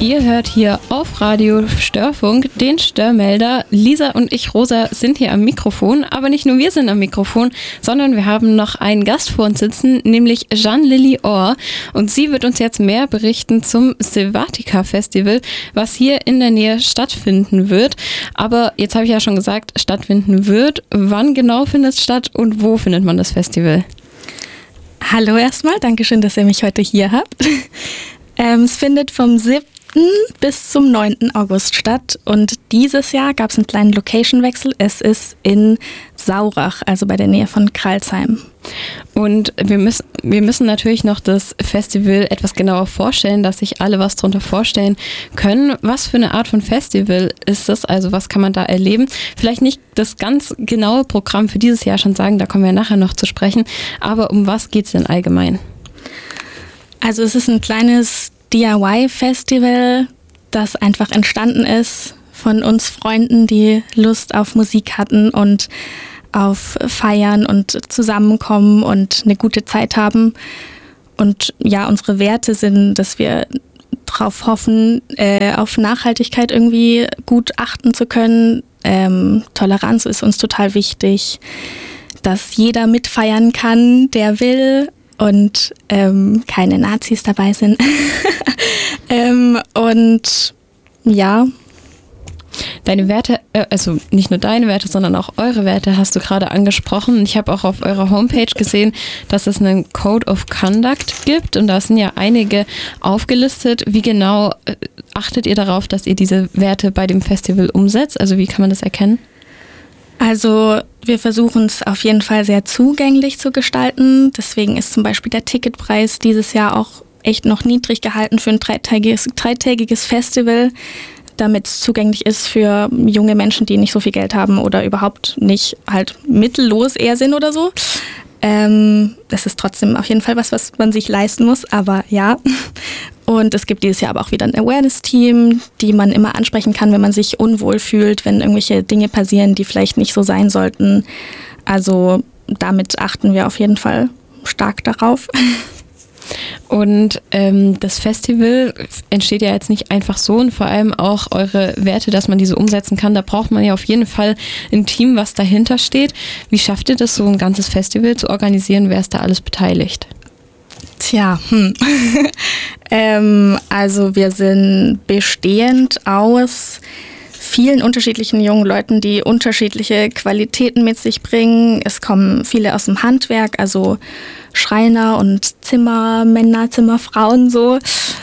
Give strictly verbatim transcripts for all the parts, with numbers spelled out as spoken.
Ihr hört hier auf Radio Störfunk den Störmelder. Lisa und ich, Rosa, sind hier am Mikrofon. Aber nicht nur wir sind am Mikrofon, sondern wir haben noch einen Gast vor uns sitzen, nämlich Jeanne-Lily Orr. Und sie wird uns jetzt mehr berichten zum Silvatica Festival, was hier in der Nähe stattfinden wird. Aber jetzt habe ich ja schon gesagt, stattfinden wird. Wann genau findet es statt und wo findet man das Festival? Hallo erstmal, danke schön, dass ihr mich heute hier habt. Ähm, es findet vom siebten bis zum neunten August statt und dieses Jahr gab es einen kleinen Location-Wechsel. Es ist in Saurach, also bei der Nähe von Kralsheim. Und wir müssen, wir müssen natürlich noch das Festival etwas genauer vorstellen, dass sich alle was darunter vorstellen können. Was für eine Art von Festival ist das? Also was kann man da erleben? Vielleicht nicht das ganz genaue Programm für dieses Jahr schon sagen, da kommen wir nachher noch zu sprechen. Aber um was geht es denn allgemein? Also es ist ein kleines D I Y-Festival, das einfach entstanden ist von uns Freunden, die Lust auf Musik hatten und auf Feiern und Zusammenkommen und eine gute Zeit haben. Und ja, unsere Werte sind, dass wir darauf hoffen, äh, auf Nachhaltigkeit irgendwie gut achten zu können. Ähm, Toleranz ist uns total wichtig, dass jeder mitfeiern kann, der will. Und ähm, keine Nazis dabei sind. ähm, und ja. Deine Werte, also nicht nur deine Werte, sondern auch eure Werte hast du gerade angesprochen. Ich habe auch auf eurer Homepage gesehen, dass es einen Code of Conduct gibt und da sind ja einige aufgelistet. Wie genau achtet ihr darauf, dass ihr diese Werte bei dem Festival umsetzt? Also wie kann man das erkennen? Also wir versuchen es auf jeden Fall sehr zugänglich zu gestalten. Deswegen ist zum Beispiel der Ticketpreis dieses Jahr auch echt noch niedrig gehalten für ein dreitägiges, dreitägiges Festival, damit es zugänglich ist für junge Menschen, die nicht so viel Geld haben oder überhaupt nicht halt mittellos eher sind oder so. Ähm, das ist trotzdem auf jeden Fall was, was man sich leisten muss, aber ja. Und es gibt dieses Jahr aber auch wieder ein Awareness-Team, die man immer ansprechen kann, wenn man sich unwohl fühlt, wenn irgendwelche Dinge passieren, die vielleicht nicht so sein sollten. Also damit achten wir auf jeden Fall stark darauf. Und ähm, das Festival entsteht ja jetzt nicht einfach so und vor allem auch eure Werte, dass man diese umsetzen kann. Da braucht man ja auf jeden Fall ein Team, was dahinter steht. Wie schafft ihr das, so ein ganzes Festival zu organisieren? Wer ist da alles beteiligt? Tja, hm. ähm, also wir sind bestehend aus vielen unterschiedlichen jungen Leuten, die unterschiedliche Qualitäten mit sich bringen. Es kommen viele aus dem Handwerk, also Schreiner und Zimmermänner, Zimmerfrauen so.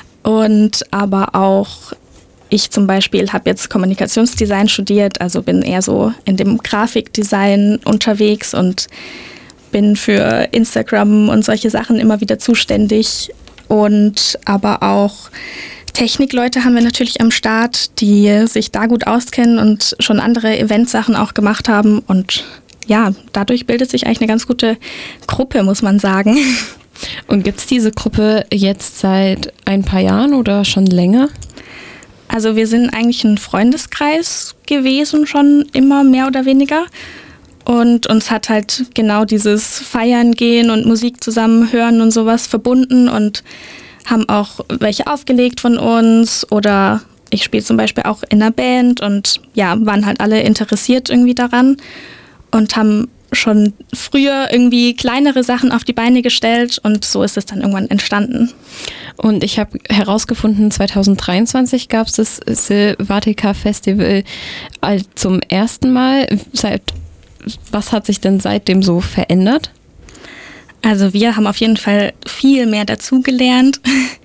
Und aber auch ich zum Beispiel habe jetzt Kommunikationsdesign studiert, also bin eher so in dem Grafikdesign unterwegs und bin für Instagram und solche Sachen immer wieder zuständig. Und aber auch Technikleute haben wir natürlich am Start, die sich da gut auskennen und schon andere Eventsachen auch gemacht haben. Und ja, dadurch bildet sich eigentlich eine ganz gute Gruppe, muss man sagen. Und gibt es diese Gruppe jetzt seit ein paar Jahren oder schon länger? Also wir sind eigentlich ein Freundeskreis gewesen, schon immer mehr oder weniger. Und uns hat halt genau dieses Feiern gehen und Musik zusammen hören und sowas verbunden und haben auch welche aufgelegt von uns oder ich spiele zum Beispiel auch in einer Band und ja, waren halt alle interessiert irgendwie daran und haben schon früher irgendwie kleinere Sachen auf die Beine gestellt und so ist es dann irgendwann entstanden. Und ich habe herausgefunden, zwanzig dreiundzwanzig gab es das Silvatica Festival zum ersten Mal. Seit, was hat sich denn seitdem so verändert? Also wir haben auf jeden Fall viel mehr dazugelernt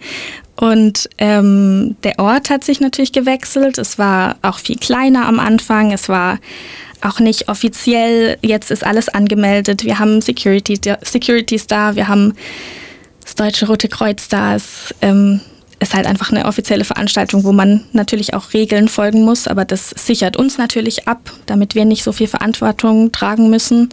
und ähm, der Ort hat sich natürlich gewechselt. Es war auch viel kleiner am Anfang, es war auch nicht offiziell, jetzt ist alles angemeldet. Wir haben Security, Securities da, wir haben das Deutsche Rote Kreuz da. Es ähm, ist halt einfach eine offizielle Veranstaltung, wo man natürlich auch Regeln folgen muss, aber das sichert uns natürlich ab, damit wir nicht so viel Verantwortung tragen müssen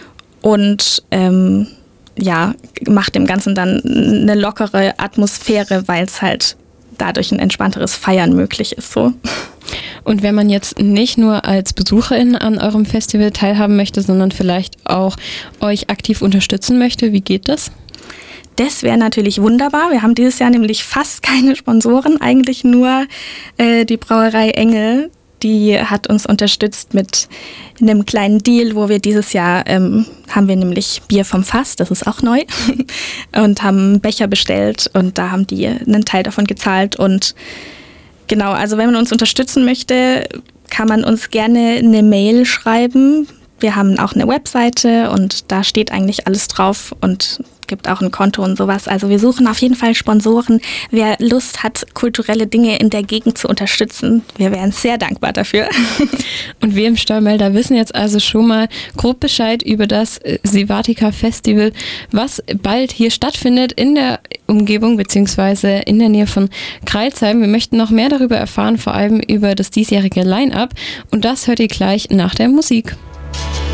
und ähm, ja, macht dem Ganzen dann eine lockere Atmosphäre, weil es halt dadurch ein entspannteres Feiern möglich ist. So. Und wenn man jetzt nicht nur als Besucherin an eurem Festival teilhaben möchte, sondern vielleicht auch euch aktiv unterstützen möchte, wie geht das? Das wäre natürlich wunderbar. Wir haben dieses Jahr nämlich fast keine Sponsoren, eigentlich nur äh, die Brauerei Engel. Die hat uns unterstützt mit einem kleinen Deal, wo wir dieses Jahr ähm, haben wir nämlich Bier vom Fass, das ist auch neu, und haben Becher bestellt und da haben die einen Teil davon gezahlt. Und genau, also wenn man uns unterstützen möchte, kann man uns gerne eine Mail schreiben. Wir haben auch eine Webseite und da steht eigentlich alles drauf und gibt auch ein Konto und sowas. Also wir suchen auf jeden Fall Sponsoren. Wer Lust hat, kulturelle Dinge in der Gegend zu unterstützen, wir wären sehr dankbar dafür. Und wir im Störmelder wissen jetzt also schon mal grob Bescheid über das Sivatica Festival, was bald hier stattfindet in der Umgebung beziehungsweise in der Nähe von Crailsheim. Wir möchten noch mehr darüber erfahren, vor allem über das diesjährige Line-Up. Und das hört ihr gleich nach der Musik.